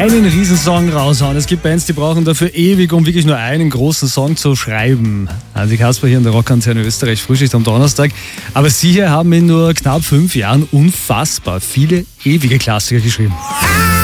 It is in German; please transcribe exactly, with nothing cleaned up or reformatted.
einen Riesensong raushauen. Es gibt Bands, die brauchen dafür ewig, um wirklich nur einen großen Song zu schreiben. Also die Kasper hier in der Rockantenne Österreich, Frühschicht am Donnerstag. Aber Sie hier haben in nur knapp fünf Jahren unfassbar viele ewige Klassiker geschrieben.